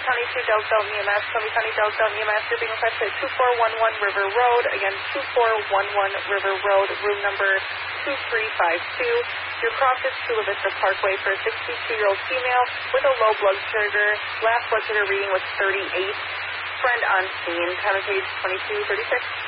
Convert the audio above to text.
County to Delta EMS. Columbia County Delta EMS, you're being requested at 2411 River Road. Again, 2411 River Road, room number 2352. Your cross is Chula Vista Parkway for a 62-year-old female with a low blood sugar. Last blood sugar reading was 38. Friend on scene. Time of page 2236.